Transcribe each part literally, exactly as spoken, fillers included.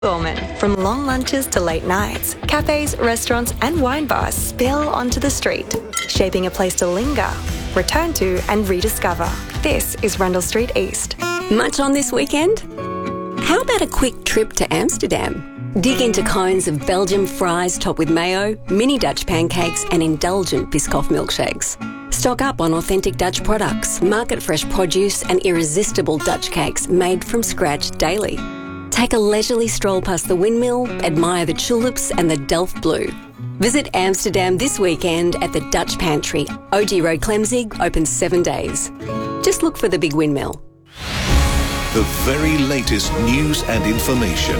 Gorman. From long lunches to late nights, cafes, restaurants and wine bars spill onto the street, shaping a place to linger, return to and rediscover. This is Rundle Street East. Much on this weekend? How about a quick trip to Amsterdam? Dig into cones of Belgian fries topped with mayo, mini Dutch pancakes and indulgent Biscoff milkshakes. Stock up on authentic Dutch products, market-fresh produce and irresistible Dutch cakes made from scratch daily. Take a leisurely stroll past the windmill, admire the tulips and the Delft Blue. Visit Amsterdam this weekend at the Dutch Pantry. O G Road Clemzig, open seven days. Just look for the big windmill. The very latest news and information.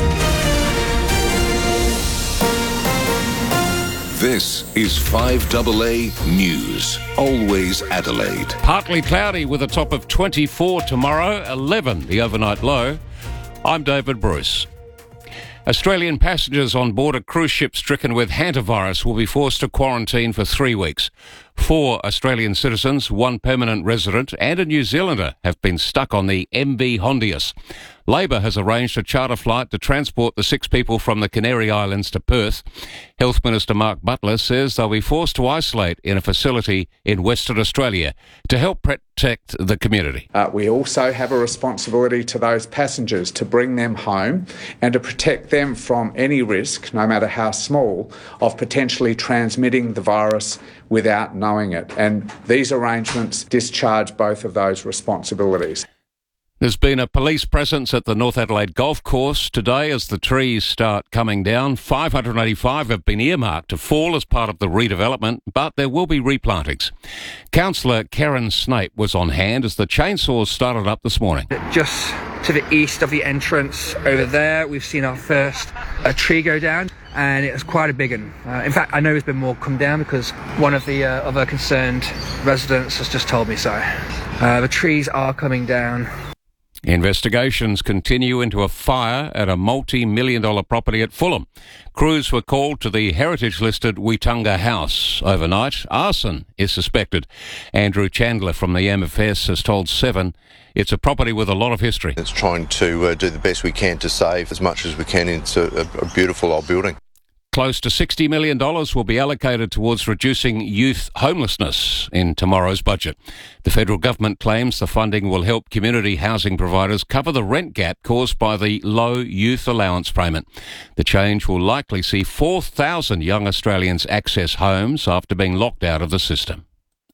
This is five A A News. Always Adelaide. Partly cloudy with a top of twenty-four tomorrow, eleven the overnight low. I'm David Bruce. Australian passengers on board a cruise ship stricken with hantavirus will be forced to quarantine for three weeks. Four Australian citizens, one permanent resident and a New Zealander have been stuck on the M V Hondius. Labor has arranged a charter flight to transport the six people from the Canary Islands to Perth. Health Minister Mark Butler says they'll be forced to isolate in a facility in Western Australia to help protect the community. Uh, we also have a responsibility to those passengers to bring them home and to protect them from any risk, no matter how small, of potentially transmitting the virus without knowing it. And these arrangements discharge both of those responsibilities. There's been a police presence at the North Adelaide Golf Course today as the trees start coming down. five hundred eighty-five have been earmarked to fall as part of the redevelopment, but there will be replantings. Councillor Karen Snape was on hand as the chainsaws started up this morning. Just to the east of the entrance over there, we've seen our first a tree go down, and it was quite a big one. Uh, in fact, I know there's been more come down because one of the uh, other concerned residents has just told me so. Uh, the trees are coming down. Investigations continue into a fire at a multi-million dollar property at Fulham. Crews were called to the heritage-listed Witunga House overnight. Arson is suspected. Andrew Chandler from the M F S has told Seven it's a property with a lot of history. It's trying to uh, do the best we can to save as much as we can into a, a beautiful old building. Close to sixty million dollars will be allocated towards reducing youth homelessness in tomorrow's budget. The federal government claims the funding will help community housing providers cover the rent gap caused by the low youth allowance payment. The change will likely see four thousand young Australians access homes after being locked out of the system.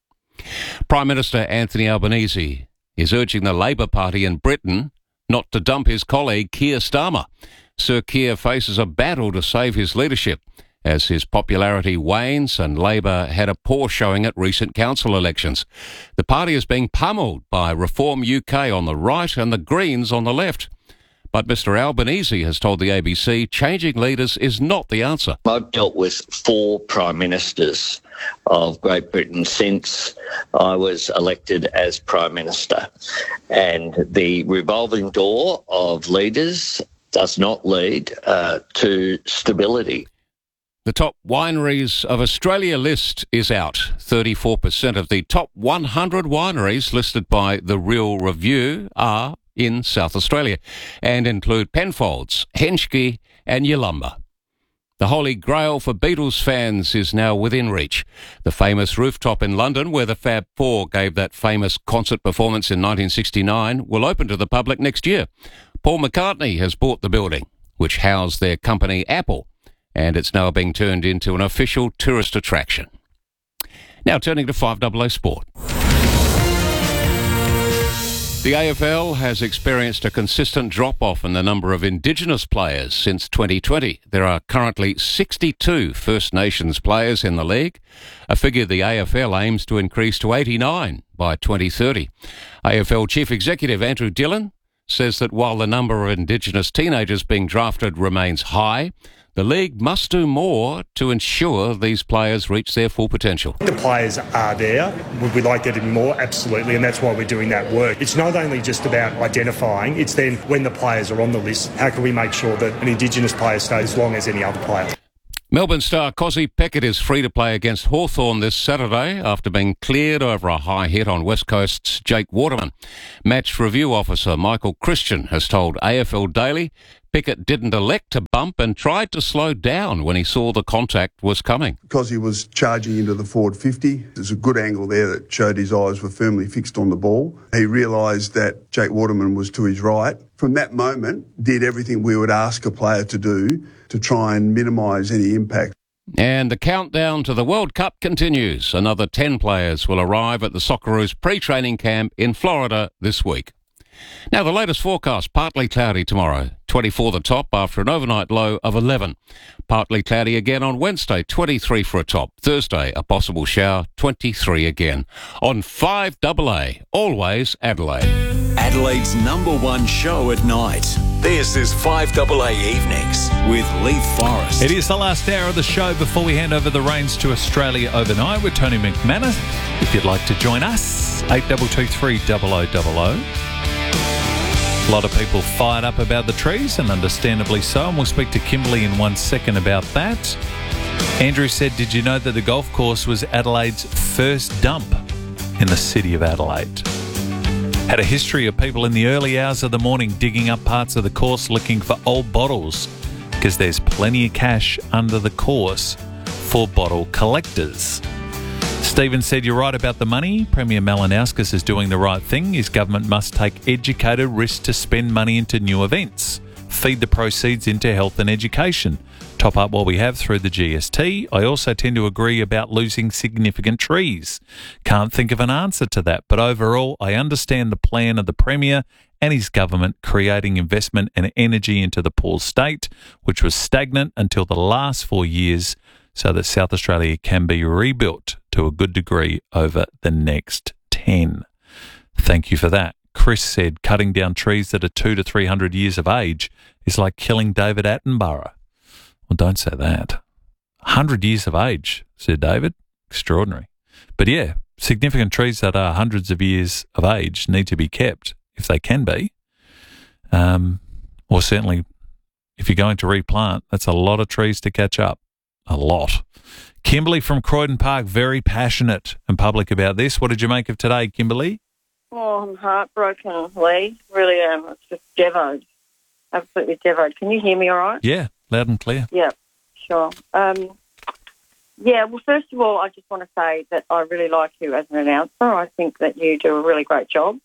Prime Minister Anthony Albanese is urging the Labor Party in Britain not to dump his colleague Keir Starmer. Sir Keir faces a battle to save his leadership as his popularity wanes and Labor had a poor showing at recent council elections. The party is being pummeled by Reform U K on the right and the Greens on the left. But Mr Albanese has told the A B C changing leaders is not the answer. I've dealt with four prime ministers of Great Britain since I was elected as Prime Minister. And the revolving door of leaders does not lead uh, to stability. The top wineries of Australia list is out. thirty-four percent of the top one hundred wineries listed by The Real Review are in South Australia and include Penfolds, Henschke and Yalumba. The holy grail for Beatles fans is now within reach. The famous rooftop in London, where the Fab Four gave that famous concert performance in nineteen sixty-nine, will open to the public next year. Paul McCartney has bought the building, which housed their company Apple, and it's now being turned into an official tourist attraction. Now turning to five A A Sport. The A F L has experienced a consistent drop-off in the number of Indigenous players since twenty twenty. There are currently sixty-two First Nations players in the league, a figure the A F L aims to increase to eighty-nine by twenty thirty. A F L Chief Executive Andrew Dillon says that while the number of Indigenous teenagers being drafted remains high, the league must do more to ensure these players reach their full potential. The players are there. Would we like there to be more? Absolutely, and that's why we're doing that work. It's not only just about identifying, it's then when the players are on the list, how can we make sure that an Indigenous player stays as long as any other player? Melbourne star Cozzy Peckett is free to play against Hawthorn this Saturday after being cleared over a high hit on West Coast's Jake Waterman. Match review officer Michael Christian has told A F L Daily Pickett didn't elect to bump and tried to slow down when he saw the contact was coming. Because he was charging into the forward fifty, there's a good angle there that showed his eyes were firmly fixed on the ball. He realised that Jake Waterman was to his right. From that moment, did everything we would ask a player to do to try and minimise any impact. And the countdown to the World Cup continues. Another ten players will arrive at the Socceroos pre-training camp in Florida this week. Now, the latest forecast, partly cloudy tomorrow, twenty-four the top after an overnight low of eleven. Partly cloudy again on Wednesday, twenty-three for a top. Thursday, a possible shower, twenty-three again. On five double A, always Adelaide. Adelaide's number one show at night. This is five double A Evenings with Leith Forrest. It is the last hour of the show before we hand over the reins to Australia overnight with Tony McManus. If you'd like to join us, eight two two three double oh double oh. A lot of people fired up about the trees, and understandably so, and we'll speak to Kimberly in one second about that. Andrew said, did you know that the golf course was Adelaide's first dump in the city of Adelaide? Had a history of people in the early hours of the morning digging up parts of the course looking for old bottles, because there's plenty of cash under the course for bottle collectors. Stephen said, you're right about the money. Premier Malinowskis is doing the right thing. His government must take educated risks to spend money into new events. Feed the proceeds into health and education. Top up what we have through the G S T. I also tend to agree about losing significant trees. Can't think of an answer to that, but overall, I understand the plan of the Premier and his government creating investment and energy into the poor state, which was stagnant until the last four years, so that South Australia can be rebuilt to a good degree over the next ten. Thank you for that. Chris said cutting down trees that are two to three hundred years of age is like killing David Attenborough. Well, don't say that. one hundred years of age, said David. Extraordinary. But yeah, significant trees that are hundreds of years of age need to be kept, if they can be. Um, or certainly, if you're going to replant, that's a lot of trees to catch up. A lot. Kimberly from Croydon Park, very passionate and public about this. What did you make of today, Kimberly? Oh, I'm heartbroken, Lee. Really am. It's just devoed. Absolutely devoed. Can you hear me all right? Yeah, loud and clear. Yeah, sure. Um, yeah, well, first of all, I just want to say that I really like you as an announcer. I think that you do a really great job.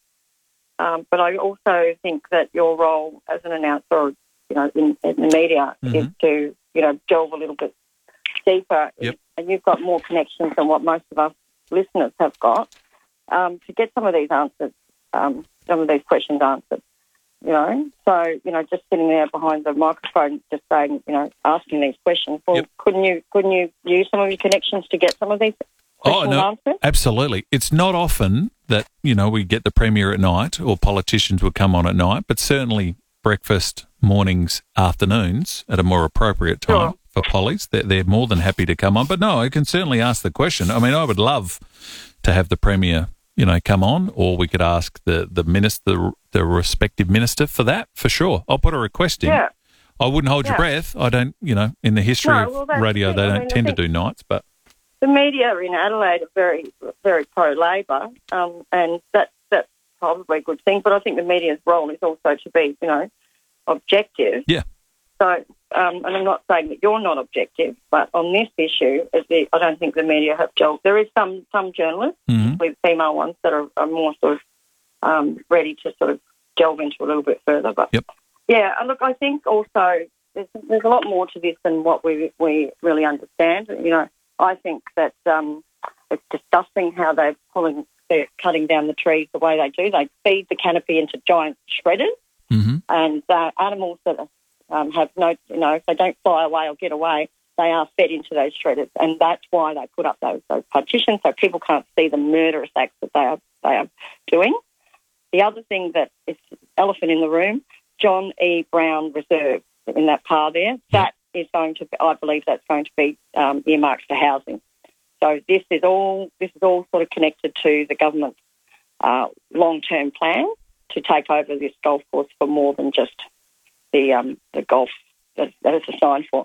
Um, but I also think that your role as an announcer, you know, in, in the media mm-hmm. is to, you know, delve a little bit deeper, yep. and you've got more connections than what most of us listeners have got um, to get some of these answers, um, some of these questions answered. You know, so you know, just sitting there behind the microphone, just saying, you know, asking these questions. Well, yep. couldn't you couldn't you use some of your connections to get some of these questions oh, no, answered? Absolutely. It's not often that you know we get the Premier at night or politicians would come on at night, but certainly breakfast, mornings, afternoons at a more appropriate time. Sure. For pollies, they're, they're more than happy to come on. But no, I can certainly ask the question. I mean, I would love to have the Premier, you know, come on, or we could ask the, the minister, the respective minister for that, for sure. I'll put a request in. Yeah. I wouldn't hold yeah. your breath. I don't, you know, in the history no, well, of radio, the they don't I mean, tend to do nights, but... The media in Adelaide are very, very pro-Labor, um, and that, that's probably a good thing. But I think the media's role is also to be, you know, objective. Yeah. So, um, and I'm not saying that you're not objective, but on this issue, as the, I don't think the media have delved. There is some some journalists, mm-hmm. with female ones, that are, are more sort of um, ready to sort of delve into a little bit further. But yep. yeah, look, I think also there's, there's a lot more to this than what we we really understand. You know, I think that um, it's disgusting how they're pulling, they're cutting down the trees the way they do. They feed the canopy into giant shredders, mm-hmm. and uh, animals that are Um, have no, you know, if they don't fly away or get away, they are fed into those shredders, and that's why they put up those those partitions so people can't see the murderous acts that they are they are doing. The other thing that is elephant in the room, John E. Brown Reserve in that par there, that is going to, be, I believe, that's going to be um, earmarked for housing. So this is all this is all sort of connected to the government's uh, long-term plan to take over this golf course for more than just the um, the golf that, that it's assigned for.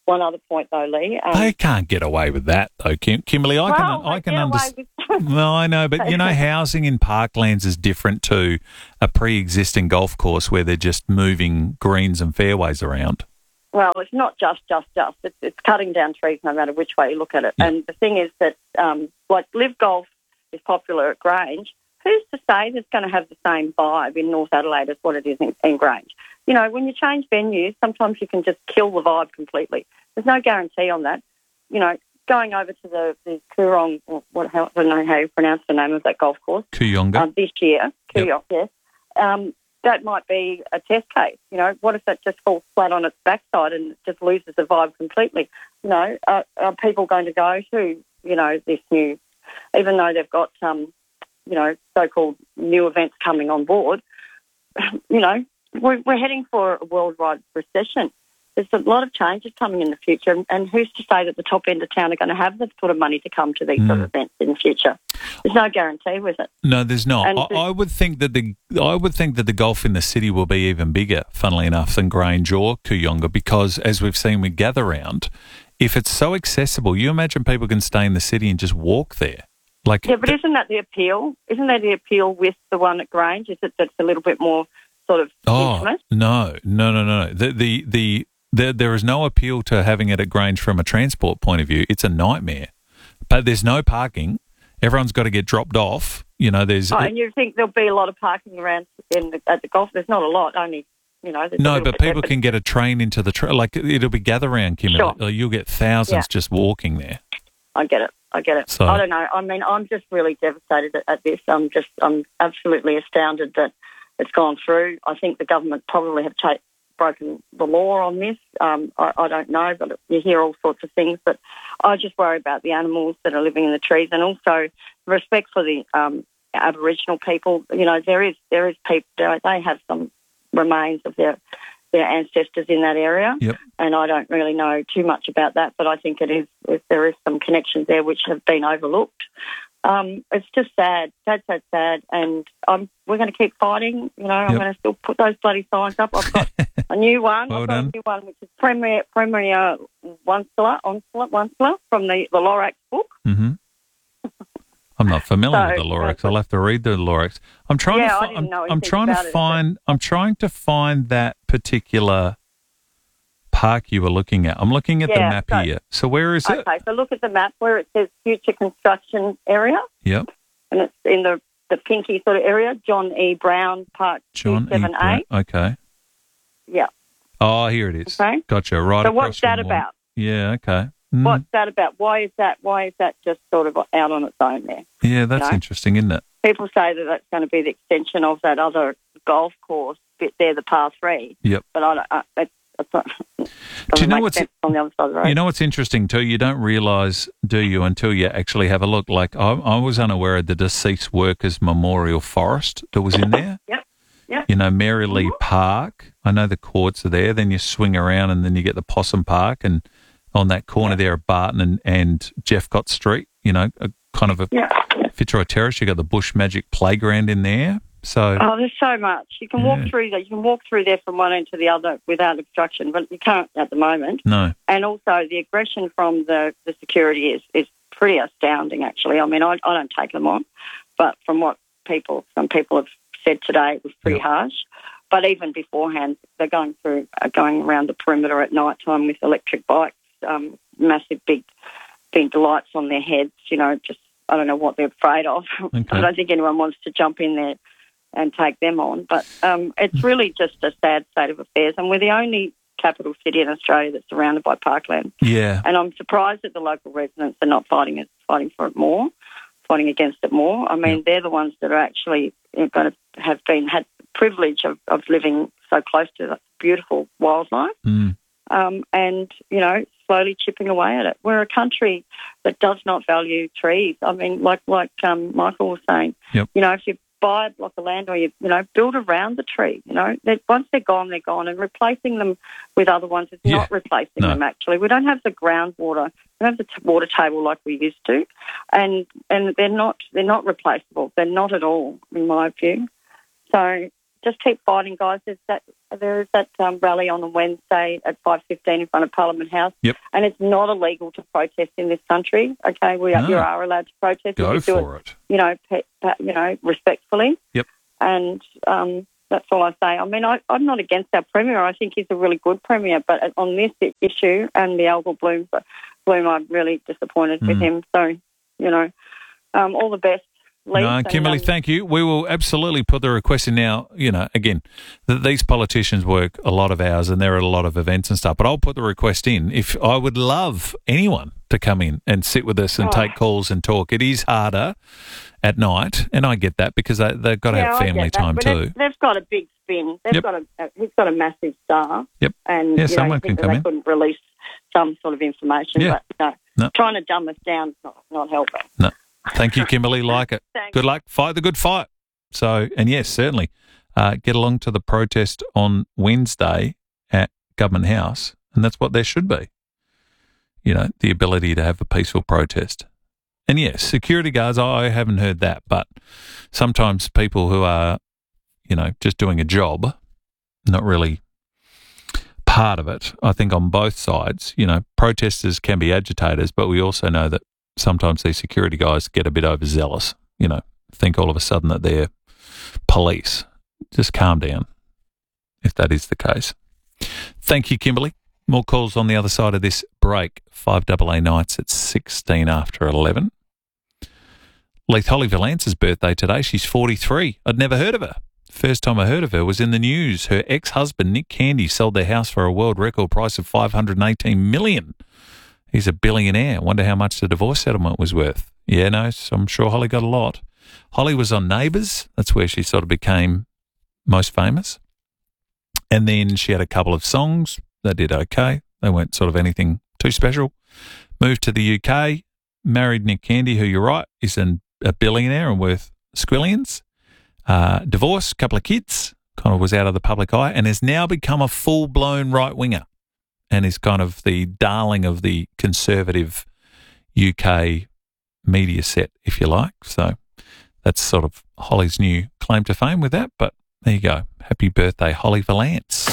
one other point, though, Lee. Um, they can't get away with that, though, Kim- Kimberly. I well, can, I can understand. Well, I know, but you know, housing in parklands is different to a pre-existing golf course where they're just moving greens and fairways around. Well, it's not just, just, just. It's, it's cutting down trees no matter which way you look at it. Yeah. And the thing is that, um, like, Live Golf is popular at Grange. Who's to say it's going to have the same vibe in North Adelaide as what it is in, in Grange? You know, when you change venues, sometimes you can just kill the vibe completely. There's no guarantee on that. You know, going over to the, the Coorong, what, how, I don't know how you pronounce the name of that golf course. Kooyonga. Uh, this year, Kooyonga, yep. yes. Um, that might be a test case. You know, what if that just falls flat on its backside and just loses the vibe completely? You know, uh, are people going to go to, you know, this new, even though they've got, um, you know, so-called new events coming on board, you know, we're, we're heading for a worldwide recession. There's a lot of changes coming in the future, and, and who's to say that the top end of town are going to have the sort of money to come to these mm. sort of events in the future? There's no guarantee with it. No, there's not. And I, I would think that the I would think that the golf in the city will be even bigger, funnily enough, than Grange or Kooyonga, because as we've seen with Gather Round, if it's so accessible, you imagine people can stay in the city and just walk there. Like, yeah, but isn't that the appeal? Isn't that the appeal with the one at Grange? Is it that's a little bit more sort of oh, intimate? No, no, no, no. The, the, the, the, there is no appeal to having it at Grange from a transport point of view. It's a nightmare. But there's no parking. Everyone's got to get dropped off. You know, there's... Oh, and you think there'll be a lot of parking around in the, at the golf? There's not a lot, only... You know, no, but people can get a train into the... Tra- like, it'll be Gather Round, Kimberly. Sure. Like, you'll get thousands yeah. just walking there. I get it. I get it. So, I don't know. I mean, I'm just really devastated at, at this. I'm just, I'm absolutely astounded that it's gone through. I think the government probably have ta- broken the law on this. Um, I, I don't know, but you hear all sorts of things. But I just worry about the animals that are living in the trees, and also respect for the um, Aboriginal people. You know, there is there is people. They have some remains of their their ancestors in that area, yep. and I don't really know too much about that, but I think it is, if there is some connections there which have been overlooked. Um, it's just sad, sad, sad, sad, and um, we're going to keep fighting. You know, I'm yep. going to still put those bloody signs up. I've got a new one. Well I've got done. a new one, which is Premier Premier Onslaught, Onslaught, Onslaught from the the Lorax book. Mm-hmm. I'm not familiar So, with the Lorax. I'll have to read the Lorax. I'm trying Yeah, to. I Fi- didn't I'm, know I'm anything trying to about it, find. I'm trying to find that particular park you were looking at. I'm looking at the Yeah, map so- here. So where is it? Okay, so look at the map where it says future construction area, Yep. and it's in the, the pinky sort of area, John E. Brown Park John E. two seven eight. Brown. Okay. Yeah. Oh, here it is. Okay. Gotcha. Right. So across what's that from one- about? Yeah. Okay. Mm. What's that about? Why is that? Why is that just sort of out on its own there? Yeah, that's You know? interesting, isn't it? People say that that's going to be the extension of that other golf course bit there, the par three. Yep. But I don't. Uh, it's, it's not, Do you know make what's sense on the other side of the road. You know what's interesting too? You don't realise, do you, until you actually have a look. Like I, I was unaware of the Deceased Workers Memorial Forest that was in there. Yep. Yep. You know, Mary Lee Park. I know the courts are there. Then you swing around and then you get the Possum Park, and on that corner there at Barton and, and Jeffcott Street, you know, a, kind of a Yeah. Fitzroy Terrace. You got the Bush Magic Playground in there. So Oh, there's so much. You can Yeah. walk through that. You can walk through there from one end to the other without obstruction, but you can't at the moment. no, And also the aggression from the, the security is, is pretty astounding, actually. I mean, I, I don't take them on, but from what people, some people have said today, it was pretty Yeah. harsh. But even beforehand, they're going through, uh, going around the perimeter at night time with electric bikes, um, massive big, big lights on their heads, you know, just, I don't know what they're afraid of. Okay. I don't think anyone wants to jump in there and take them on. But um, it's really just a sad state of affairs. And we're the only capital city in Australia that's surrounded by parkland. yeah, And I'm surprised that the local residents are not fighting it, fighting for it more, fighting against it more. I mean, Yep. they're the ones that are actually going to have been had the privilege of, of living so close to that beautiful wildlife. mm, Um, and, you know, slowly chipping away at it. We're a country that does not value trees. I mean, like like um, Michael was saying, Yep. you know, if you buy a block of land or, you you know, build around the tree, you know, that once they're gone, they're gone, and replacing them with other ones is Yeah. not replacing No. them, actually. We don't have the groundwater, we don't have the t- water table like we used to, and and they're not they're not replaceable. They're not at all, in my view. So just keep fighting, guys. There's that, there is that um, rally on a Wednesday at five fifteen in front of Parliament House. Yep. And it's not illegal to protest in this country, okay? We are, No. You are allowed to protest. Go You do for it. You know, pe- pe- you know, respectfully. Yep. And um, that's all I say. I mean, I, I'm not against our Premier. I think he's a really good Premier. But on this issue and the algal bloom, bloom I'm really disappointed Mm. with him. So, you know, um, all the best. Lee, No, and, Kimberly, um, thank you. We will absolutely put the request in now. You know, again, th- these politicians work a lot of hours and they're at a lot of events and stuff, but I'll put the request in. If I would love anyone to come in and sit with us and Oh. take calls and talk. It is harder at night, and I get that because they, they've got to yeah, have I family get that, time but too. They've, they've got a big spin. They've Yep. got a, a he's got a massive star. Yep. And Yeah, you someone know, you can think that come they in. couldn't release some sort of information, Yeah. but no, No. trying to dumb us down is not not helping. No. Thank you, Kimberly. Like it. Thanks. Good luck. Fight the good fight. So, and yes, certainly uh, get along to the protest on Wednesday at Government House, and that's what there should be. You know, the ability to have a peaceful protest. And yes, security guards, I haven't heard that, but sometimes people who are, you know, just doing a job, not really part of it, I think on both sides, you know, protesters can be agitators, but we also know that sometimes these security guys get a bit overzealous, you know, think all of a sudden that they're police. Just calm down if that is the case. Thank you, Kimberly. More calls on the other side of this break. five double A nights at sixteen after eleven. Leith, Holly Valance's birthday today. She's forty-three. I'd never heard of her. First time I heard of her was in the news. Her ex-husband, Nick Candy, sold their house for a world record price of five hundred eighteen million dollars. He's a billionaire. Wonder how much the divorce settlement was worth. Yeah, no, so I'm sure Holly got a lot. Holly was on Neighbours. That's where she sort of became most famous. And then she had a couple of songs that did okay. They weren't sort of anything too special. Moved to the U K, married Nick Candy, who you're right, is an, a billionaire and worth squillions. Uh, divorced, couple of kids, kind of was out of the public eye, and has now become a full-blown right-winger and is kind of the darling of the conservative U K media set, if you like. So that's sort of Holly's new claim to fame with that. But there you go. Happy birthday, Holly Valance.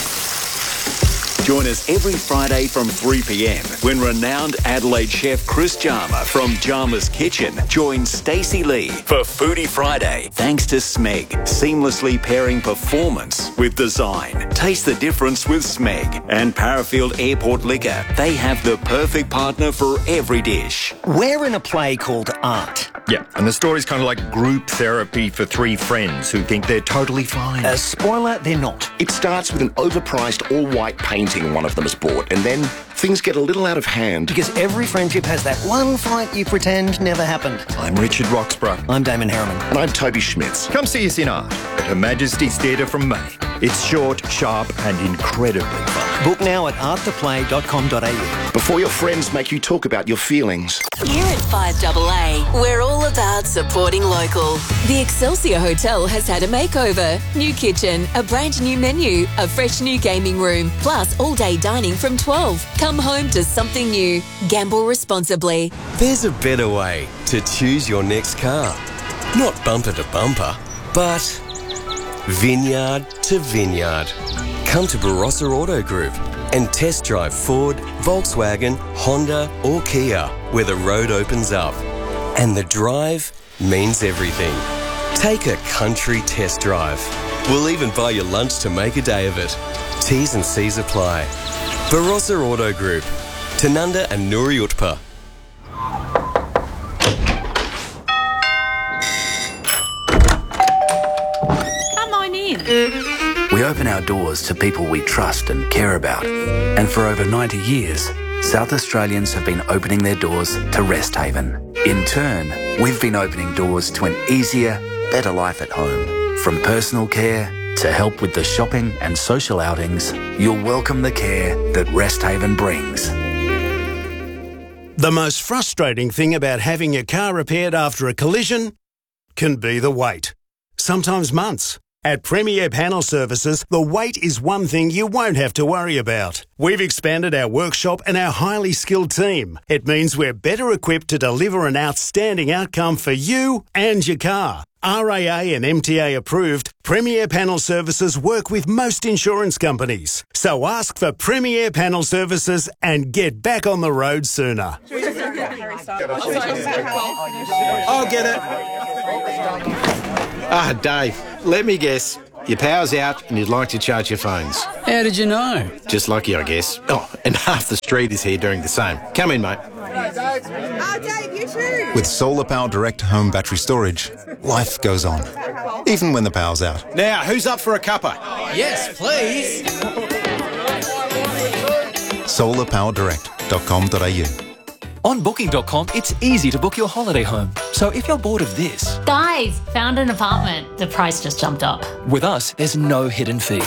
Join us every Friday from three p.m. when renowned Adelaide chef Chris Jarma from Jarma's Kitchen joins Stacey Lee for Foodie Friday. Thanks to Smeg, seamlessly pairing performance with design. Taste the difference with Smeg and Parafield Airport Liquor. They have the perfect partner for every dish. We're in a play called Art. Yeah, and the story's kind of like group therapy for three friends who think they're totally fine. Uh, spoiler, they're not. It starts with an overpriced all-white painting one of them has bought, and then things get a little out of hand. Because every friendship has that one fight you pretend never happened. I'm Richard Roxburgh. I'm Damon Harriman. And I'm Toby Schmitz. Come see us in Art at Her Majesty's Theatre from May. It's short, sharp, and incredibly fun. Book now at art the play dot com dot a u. Before your friends make you talk about your feelings. Here at five double A, we're all about supporting local. The Excelsior Hotel has had a makeover. New kitchen, a brand new menu, a fresh new gaming room, plus all-day dining from twelve. Come home to something new. Gamble responsibly. There's a better way to choose your next car. Not bumper to bumper, but vineyard to vineyard. Come to Barossa Auto Group and test drive Ford, Volkswagen, Honda or Kia, where the road opens up. And the drive means everything. Take a country test drive. We'll even buy you lunch to make a day of it. T's and C's apply. Barossa Auto Group, Tanunda and Nuri Utpa. Come on in. We open our doors to people we trust and care about. And for over ninety years, South Australians have been opening their doors to Rest Haven. In turn, we've been opening doors to an easier, better life at home. From personal care to help with the shopping and social outings, you'll welcome the care that Rest Haven brings. The most frustrating thing about having your car repaired after a collision can be the wait. Sometimes months. At Premier Panel Services, the wait is one thing you won't have to worry about. We've expanded our workshop and our highly skilled team. It means we're better equipped to deliver an outstanding outcome for you and your car. R A A and M T A approved, Premier Panel Services work with most insurance companies. So ask for Premier Panel Services and get back on the road sooner. I'll get it. Ah, Dave, let me guess. Your power's out and you'd like to charge your phones. How did you know? Just lucky, I guess. Oh, and half the street is here doing the same. Come in, mate. With Solar Power Direct home battery storage, life goes on, even when the power's out. Now, who's up for a cuppa? Yes, please. solar power direct dot com dot a u. On booking dot com, it's easy to book your holiday home. So if you're bored of this... Guys, found an apartment. The price just jumped up. With us, there's no hidden fees.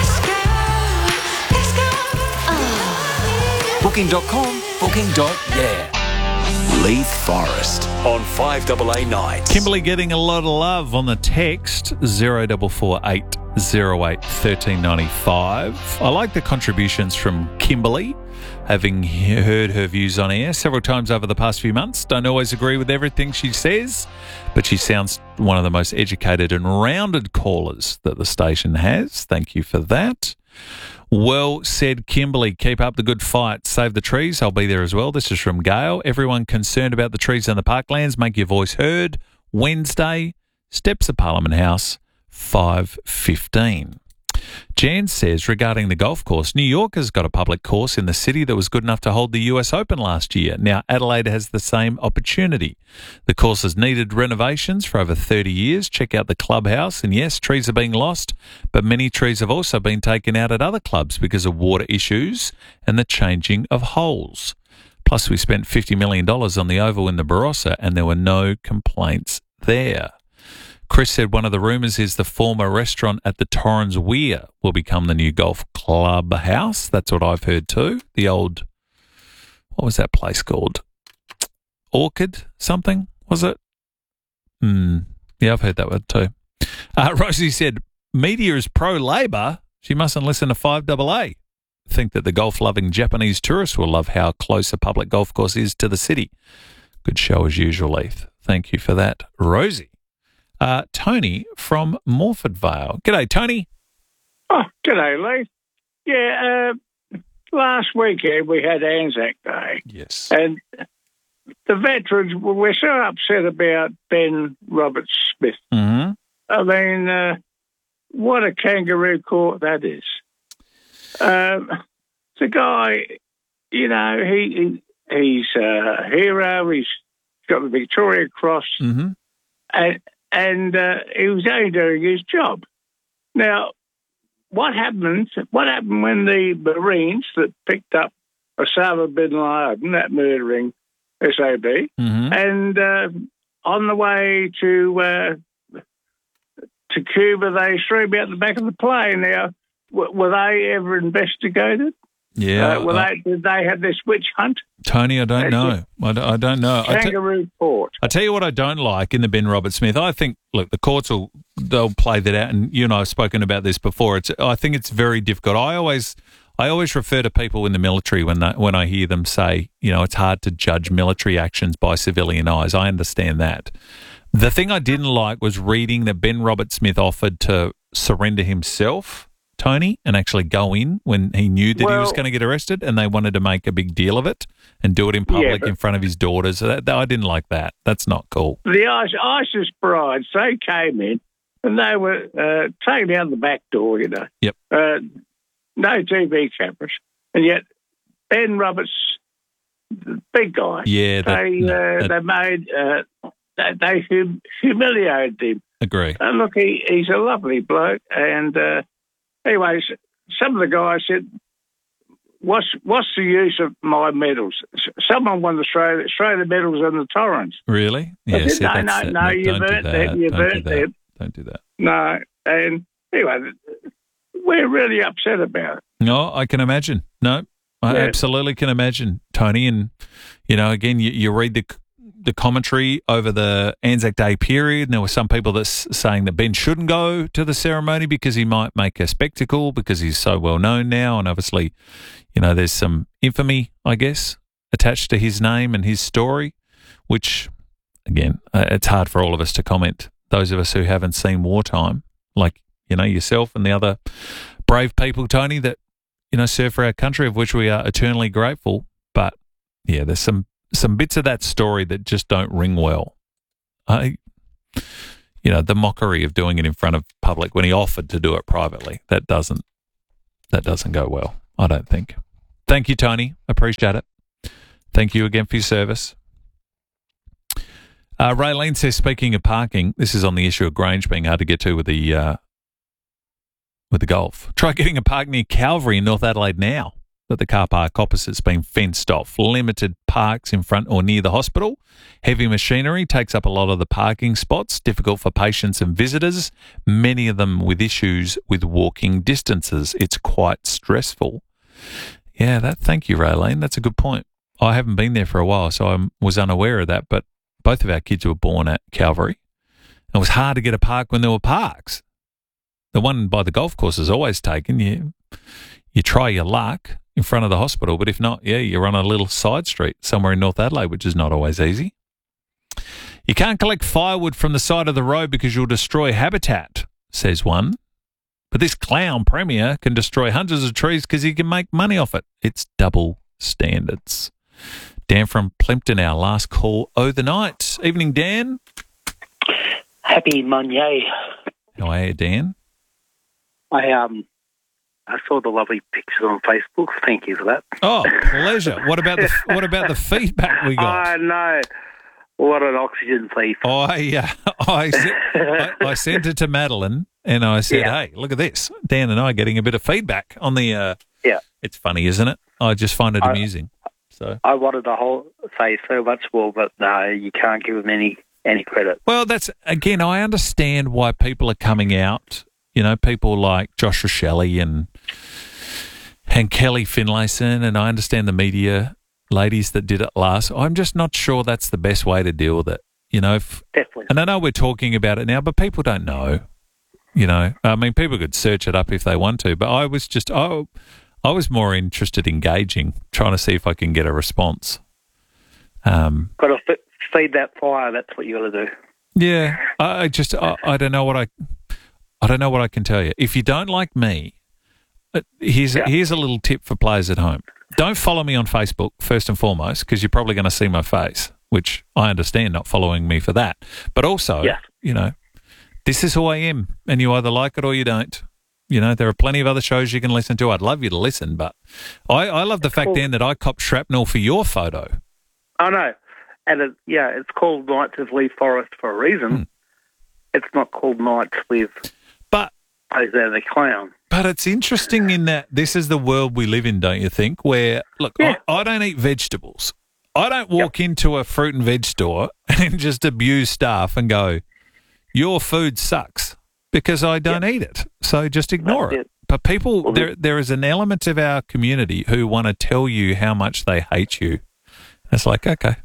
booking dot com, booking dot yeah. Leith Forest on five A A nights. Kimberley getting a lot of love on the text zero four four eight zero eight one three nine five. I like the contributions from Kimberley, having heard her views on air several times over the past few months. Don't always agree with everything she says, but she sounds one of the most educated and rounded callers that the station has. Thank you for that. Well said, Kimberley. Keep up the good fight. Save the trees. I'll be there as well. This is from Gail. Everyone concerned about the trees in the parklands, make your voice heard. Wednesday, Steps of Parliament House, five fifteen. Jan says, regarding the golf course, New York has got a public course in the city that was good enough to hold the U S Open last year. Now, Adelaide has the same opportunity. The course has needed renovations for over thirty years. Check out the clubhouse. And yes, trees are being lost, but many trees have also been taken out at other clubs because of water issues and the changing of holes. Plus, we spent fifty million dollars on the Oval in the Barossa and there were no complaints there. Chris said one of the rumours is the former restaurant at the Torrens Weir will become the new golf club house. That's what I've heard too. The old, what was that place called? Orchid something, was it? Mm, yeah, I've heard that word too. Uh, Rosie said, media is pro-Labor. She mustn't listen to five A A. Think that the golf-loving Japanese tourists will love how close a public golf course is to the city. Good show as usual, Leith. Thank you for that, Rosie. Uh, Tony from Morford Vale. G'day, Tony. Oh, g'day, Lee. Yeah, uh, last weekend we had Anzac Day. Yes. And the veterans, we're so upset about Ben Roberts-Smith. Mm-hmm. I mean, uh, what a kangaroo court that is. Um, the guy, you know, he, he he's a hero. He's got the Victoria Cross. Mm-hmm. And... And uh, he was only doing his job. Now, what happened? What happened when the Marines that picked up Osama bin Laden, that murdering S O B, mm-hmm. and uh, on the way to uh, to Cuba, they threw him out the back of the plane. Now, w- were they ever investigated? Yeah. Uh, were uh, they, did they have this witch hunt? Tony, I don't know. I don't, I don't know. Kangaroo court. I tell you what I don't like in the Ben Roberts-Smith. I think, look, the courts will they'll play that out, and you and I have spoken about this before. It's I think it's very difficult. I always I always refer to people in the military when they, when I hear them say, you know, it's hard to judge military actions by civilian eyes. I understand that. The thing I didn't like was reading that Ben Roberts-Smith offered to surrender himself, Tony, and actually go in when he knew that well, he was going to get arrested, and they wanted to make a big deal of it and do it in public yeah, in front of his daughters. So that, that, I didn't like that. That's not cool. The ISIS brides, they came in and they were uh, taken out the back door, you know. Yep. Uh, no T V cameras. And yet Ben Roberts, the big guy, yeah, that, they, no, uh, that, they made, uh, they, they hum- humiliated him. Agree. And look, he, he's a lovely bloke, and... Uh, Anyways, some of the guys said, what's what's the use of my medals? Someone wanted to throw, throw the medals in the Torrens. Really? Yeah, I said, see, no, that's, no, uh, no, no, you burnt them, you don't burnt do that. them. Don't do that. No, and anyway, we're really upset about it. No, I can imagine. No, I yeah. absolutely can imagine, Tony. And, you know, again, you, you read the the commentary over the Anzac Day period, and there were some people that's saying that Ben shouldn't go to the ceremony because he might make a spectacle because he's so well known now, and obviously, you know, there's some infamy, I guess, attached to his name and his story, which, again, uh, it's hard for all of us to comment those of us who haven't seen wartime, like, you know, yourself and the other brave people, Tony, that, you know, serve for our country, of which we are eternally grateful. But, yeah, there's some, some bits of that story that just don't ring well. I, you know, the mockery of doing it in front of public when he offered to do it privately, that doesn't, that doesn't go well, I don't think. Thank you, Tony. Appreciate it. Thank you again for your service. Uh, Raylene says, speaking of parking, this is on the issue of Grange being hard to get to with the uh, with the Golf. Try getting a park near Calvary in North Adelaide now that the car park opposite's been fenced off. Limited parks in front or near the hospital. Heavy machinery takes up a lot of the parking spots. Difficult for patients and visitors. Many of them with issues with walking distances. It's quite stressful. Yeah, that. Thank you, Raylene. That's a good point. I haven't been there for a while, so I was unaware of that, but both of our kids were born at Calvary. It was hard to get a park when there were parks. The one by the golf course is always taken. You, you try your luck in front of the hospital, but if not, yeah, you're on a little side street somewhere in North Adelaide, which is not always easy. You can't collect firewood from the side of the road because you'll destroy habitat, says one. But this clown premier can destroy hundreds of trees because he can make money off it. It's double standards. Dan from Plympton, our last call of the night. Evening, Dan. Happy Monday. How are you, Dan? I um, I saw the lovely pictures on Facebook. Thank you for that. Oh, pleasure. What about the what about the feedback we got? I know. What an oxygen thief. I uh, I, I I sent it to Madeline and I said, yeah. "Hey, look at this. Dan and I are getting a bit of feedback on the." Uh, yeah. It's funny, isn't it? I just find it I, amusing. So I wanted to whole, say so much more, but no, you can't give them any, any credit. Well, that's, again, I understand why people are coming out. You know, people like Joshua Shelley and and Kelly Finlayson, and I understand the media ladies that did it last. I'm just not sure that's the best way to deal with it. You know, if, definitely. And I know we're talking about it now, but people don't know. You know, I mean, people could search it up if they want to, but I was just, oh. I was more interested in gauging, trying to see if I can get a response. Um, got to f- feed that fire. That's what you got to do. Yeah, I, I just I, I don't know what I I don't know what I can tell you. If you don't like me, here's yeah. here's a little tip for players at home. Don't follow me on Facebook first and foremost because you're probably going to see my face, which I understand not following me for that. But also, yeah. you know, this is who I am, and you either like it or you don't. You know, there are plenty of other shows you can listen to. I'd love you to listen, but I, I love the fact, Dan, that I copped shrapnel for your photo. I know. And, it, yeah, it's called Nights of Lee Forest for a reason. Hmm. It's not called Nights with but, Jose the Clown. But it's interesting in that this is the world we live in, don't you think, where, look, yeah. I, I don't eat vegetables. I don't walk yep. into a fruit and veg store and just abuse staff and go, your food sucks. Because I don't yep. eat it, so just ignore it. it. But people, well, there there is an element of our community who want to tell you how much they hate you. It's like, okay.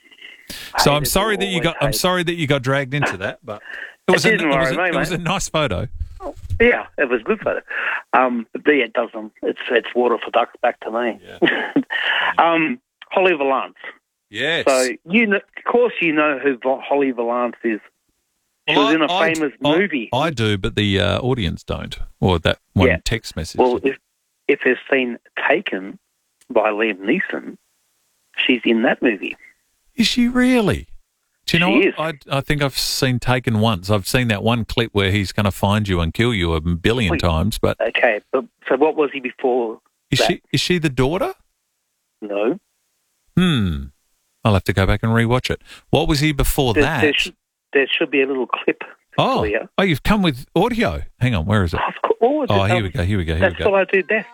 So I'm sorry that you got. I'm sorry that you got dragged into that, but it was, it a, it was, a, me, it was a nice photo. Oh, yeah, it was a good photo. Um, but yeah, it doesn't. It's it's water for ducks back to me. Yeah. um, Holly Valance. Yes. So you, know, of course, you know who Holly Valance is. She well, was in a I, famous I, movie. I do, but the uh, audience don't, or that one yeah. text message. Well, if if there's scene taken by Liam Neeson, she's in that movie. Is she really? Do you know she what? Is. I I think I've seen Taken once. I've seen that one clip where he's going to find you and kill you a billion Wait, times. But okay, but so what was he before? Is that? she is she the daughter? No. Hmm. I'll have to go back and rewatch it. What was he before there, that? There should, there should be a little clip. Oh, oh, you've come with audio. Hang on, where is it? Of course. Oh, here we go, here we go, here That's we go. what I do best.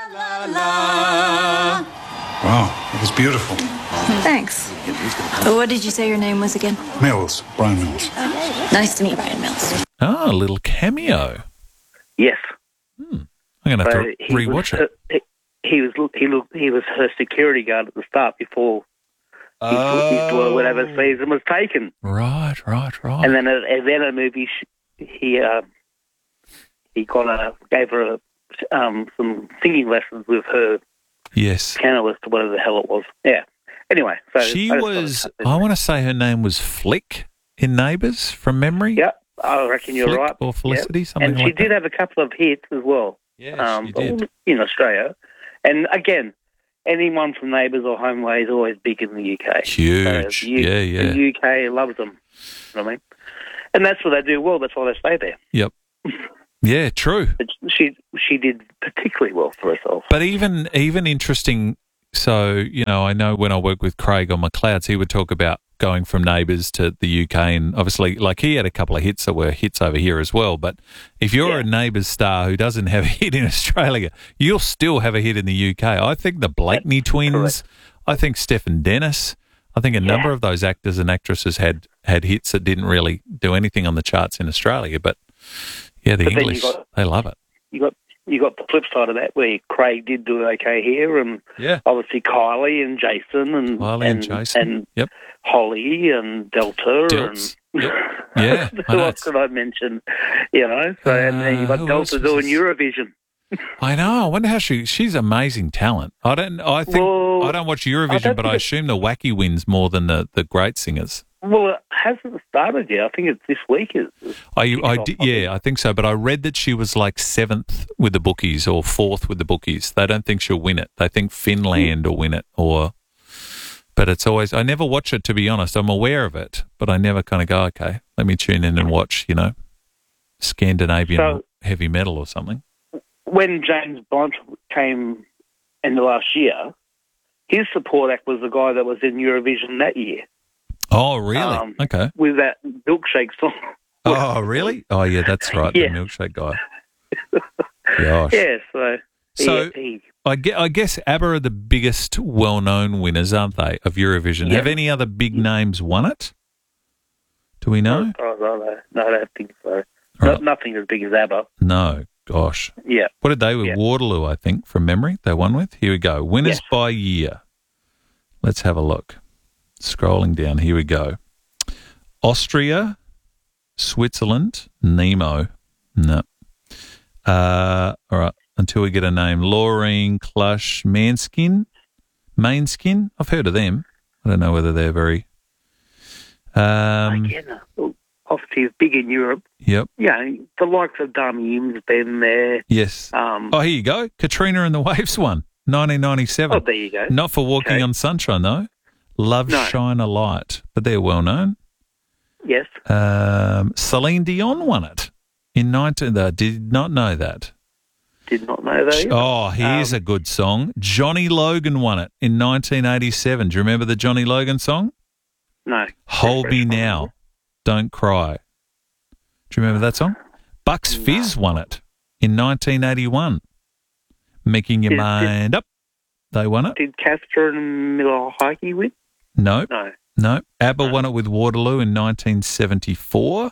Wow, it was beautiful. Thanks. What did you say your name was again? Mills, Brian Mills. Nice to meet you, Brian Mills. Oh, a little cameo. Yes. Hmm. I'm going to have so to rewatch was, it. He, he was he looked he was her security guard at the start before oh. his, his whatever season was taken. Right, right, right. And then at, and then a movie he uh, he got a gave her a, um, some singing lessons with her. Yes. Pianist or whatever the hell it was. Yeah. Anyway, so she was. I want to say her name was Flick in Neighbours from memory. Yeah. I reckon you're Flick right. or Felicity, Yep. something and like she did that. have a couple of hits as well. Yeah, she did. In Australia. And again, anyone from Neighbours or Homeway is always big in the U K. Huge. So the U- yeah, yeah. The U K loves them. You know what I mean? And that's what they do well. That's why they stay there. Yep. Yeah, true. But she she did particularly well for herself. But even even interesting, so, you know, I know when I worked with Craig on McLeod's, he would talk about going from Neighbours to the U K, and obviously, like, he had a couple of hits that were hits over here as well. But if you're Yeah. a Neighbours star who doesn't have a hit in Australia, you'll still have a hit in the U K. I think the Blakeney twins, I think Stephen Dennis, I think a number of those actors and actresses had, had hits that didn't really do anything on the charts in Australia. But, yeah, the But then you English, got- they love it. You got you got the flip side of that, where Craig did do okay here, and Yeah. obviously Kylie and Jason and Kylie and and, Jason. and Yep. Holly and Delta Delts. and Yeah, I who know. else could I mention? You know, so and then you Uh, got who else Delta was doing this? Eurovision. I know. I wonder how she. She's amazing talent. I don't. I think Well, I don't watch I Eurovision, don't but I think it- assume the wacky wins more than the, the great singers. Well, it hasn't started yet. I think it's this week. Is I, I did, yeah, I think so. But I read that she was like seventh with the bookies or fourth with the bookies. They don't think she'll win it. They think Finland will win it. Or, but it's always. I never watch it, to be honest. I'm aware of it, but I never kind of go, okay, let me tune in and watch. You know, Scandinavian So- heavy metal or something. when James Blunt came in the last year, his support act was the guy that was in Eurovision that year. Oh, really? Um, okay. With that milkshake song. Oh, really? Oh, yeah, that's right. Yeah. The milkshake guy. Gosh. Yeah, so, So he, he, I guess, I guess ABBA are the biggest well-known winners, aren't they, of Eurovision? Yeah. Have any other big names won it? Do we know? oh, no, no, no, I don't think so. No, nothing as big as ABBA. No. Gosh. Yeah. What did they with Yeah. Waterloo, I think, from memory, they won with? Here we go. Winners Yeah. by year. Let's have a look. Scrolling down. Here we go. Austria, Switzerland, Nemo. No. Uh, all right. Until we get a name. Laureen Klush Manskin. Mainskin. I've heard of them. I don't know whether they're very... Um, Again, well, obviously it's big in Europe. Yep. Yeah, the likes of Dami Im's been there. Yes. Um, Oh, here you go. Katrina and the Waves won. nineteen ninety-seven. Oh, there you go. Not for Walking Okay. on Sunshine, though. Love No. Shine a Light. But they're well known. Yes. Um, Celine Dion won it in nineteen. I did not know that. Did not know that. either. Oh, here's Um, a good song. Johnny Logan won it in nineteen eighty-seven. Do you remember the Johnny Logan song? No. Hold Me Now, Don't Cry. Do you remember that song? Bucks Fizz won it in nineteen eighty-one. Making Your Did- did- Mind Up. They won it. Did Casper and Milwaukee win? No. No. No. ABBA won it with Waterloo in nineteen seventy-four.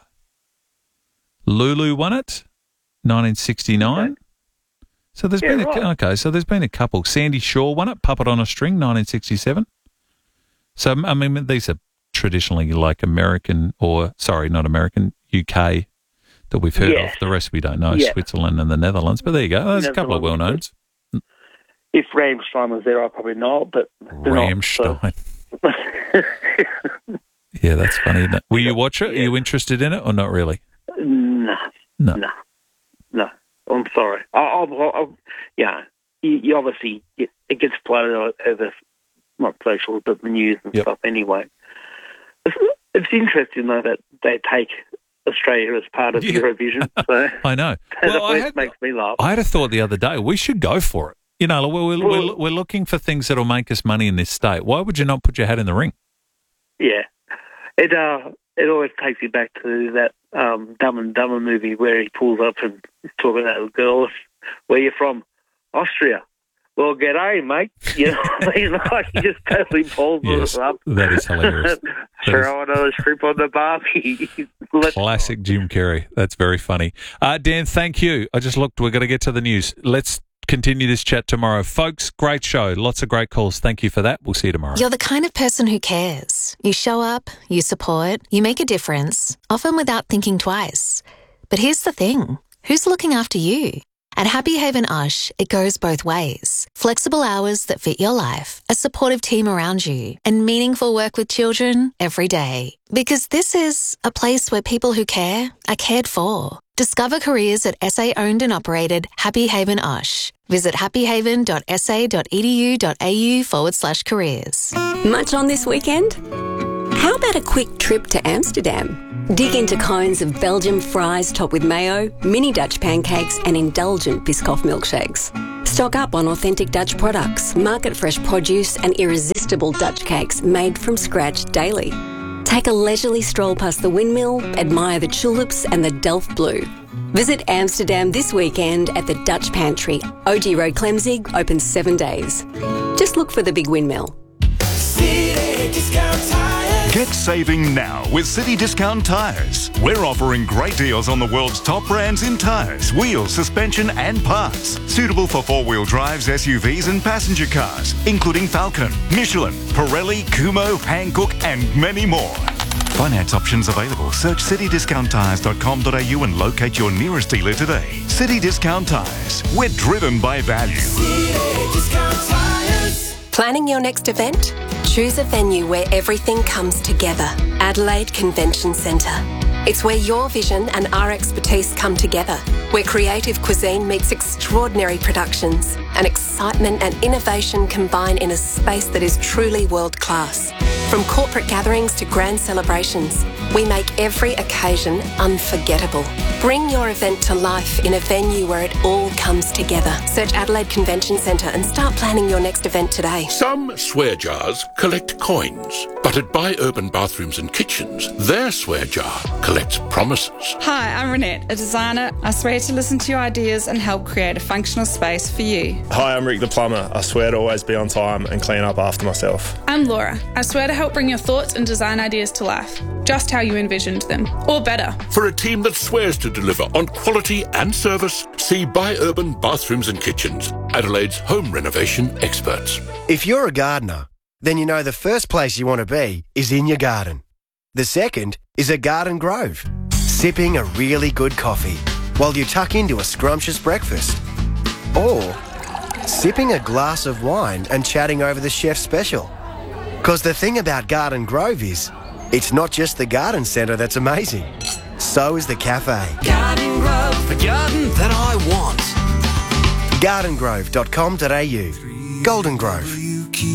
Lulu won it, nineteen sixty-nine. So there's Yeah, been a, right. okay. So there's been a couple. Sandy Shaw won it, Puppet on a String, nineteen sixty-seven. So I mean, these are traditionally like American or sorry, not American, U K that we've heard Yeah. of. The rest we don't know, Yeah. Switzerland and the Netherlands. But there you go. There's a couple of well Netherlands. knowns. If Rammstein was there, I probably know it, but they're not, so- Rammstein. Yeah, that's funny, isn't it? Will you watch it? Are you interested in it or not really? No, No. no, no. I'm sorry. I, I'll, I'll, yeah, you, you obviously it, it gets floated over not social, but the news and Yep. stuff. Anyway, it's, it's interesting though that they take Australia as part of Yeah. Eurovision. So I know. that Well, I always had, makes me laugh. I had a thought the other day. We should go for it. You know, we're, we're, we're, Well- we're looking for things that'll make us money in this state. Why would you not put your hat in the ring? Yeah, it uh, it always takes you back to that um, Dumb and Dumber movie where he pulls up and he's talking to that girl. Where you from? Austria. Well, g'day, mate. You know, what I mean? Like, he just totally pulls Yes, it up. that is hilarious. That Throw another strip on the barbie. Let's- Classic Jim Carrey. That's very funny. Uh, Dan, thank you. I just looked. We're going to get to the news. Let's continue this chat tomorrow. Folks, great show. Lots of great calls. Thank you for that. We'll see you tomorrow. You're the kind of person who cares. You show up, you support, you make a difference, often without thinking twice. But here's the thing. Who's looking after you? At Happy Haven Ush, it goes both ways. Flexible hours that fit your life, a supportive team around you, and meaningful work with children every day. Because this is a place where people who care are cared for. Discover careers at S A-owned and operated Happy Haven Ush. Visit happyhaven.sa.edu.au forward slash careers. Much on this weekend? How about a quick trip to Amsterdam? Dig into cones of Belgian fries topped with mayo, mini Dutch pancakes and indulgent Biscoff milkshakes. Stock up on authentic Dutch products, market fresh produce and irresistible Dutch cakes made from scratch daily. Take a leisurely stroll past the windmill, admire the tulips and the Delft Blue. Visit Amsterdam this weekend at the Dutch Pantry, O G Road Clemzig, open seven days. Just look for the big windmill. City Discount Tires. Get saving now with City Discount Tires. We're offering great deals on the world's top brands in tyres, wheels, suspension and parts. Suitable for four-wheel drives, S U Vs and passenger cars, including Falcon, Michelin, Pirelli, Kumho, Hankook and many more. Finance options available. Search city discount tires dot com dot a u and locate your nearest dealer today. City Discount Tires. We're driven by value. City Discount Tires. Planning your next event? Choose a venue where everything comes together. Adelaide Convention Centre. It's where your vision and our expertise come together, where creative cuisine meets extraordinary productions and excitement and innovation combine in a space that is truly world-class. From corporate gatherings to grand celebrations, we make every occasion unforgettable. Bring your event to life in a venue where it all comes together. Search Adelaide Convention Centre and start planning your next event today. Some swear jars collect coins, but at Buy Urban Bathrooms and Kitchens, their swear jar collects promises. Hi, I'm Renette, a designer. I swear to listen to your ideas and help create a functional space for you. Hi, I'm Rick the plumber. I swear to always be on time and clean up after myself. I'm Laura. I swear to help bring your thoughts and design ideas to life, just how you envisioned them, or better. For a team that swears to deliver on quality and service, see Buy Urban Bathrooms and Kitchens, Adelaide's home renovation experts. If you're a gardener, then you know the first place you want to be is in your garden. The second is a garden grove, sipping a really good coffee while you tuck into a scrumptious breakfast. Or sipping a glass of wine and chatting over the chef's special. Because the thing about Garden Grove is, it's not just the garden centre that's amazing. So is the cafe. Garden Grove, the garden that I want. garden grove dot com dot a u. Golden Grove.